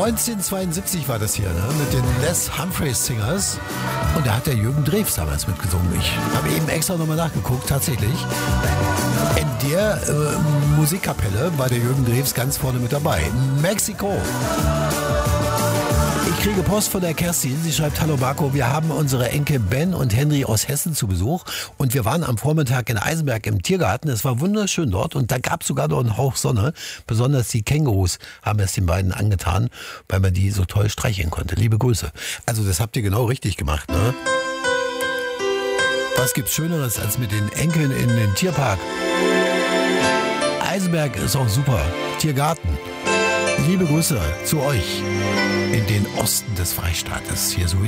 1972 war das hier, ne? Mit den Les Humphreys Singers. Und da hat der Jürgen Drews damals mitgesungen. Ich habe eben extra nochmal nachgeguckt, tatsächlich. In der Musikkapelle war der Jürgen Drews ganz vorne mit dabei. Mexiko. Ich kriege Post von der Kerstin. Sie schreibt: Hallo Marco, wir haben unsere Enkel Ben und Henry aus Hessen zu Besuch. Und wir waren am Vormittag in Eisenberg im Tiergarten. Es war wunderschön dort und da gab es sogar noch einen Hauch Sonne. Besonders die Kängurus haben es den beiden angetan, weil man die so toll streicheln konnte. Liebe Grüße. Also das habt ihr genau richtig gemacht, ne? Was gibt's Schöneres als mit den Enkeln in den Tierpark? Eisenberg ist auch super. Tiergarten. Liebe Grüße zu euch in den Osten des Freistaates. Hier so ist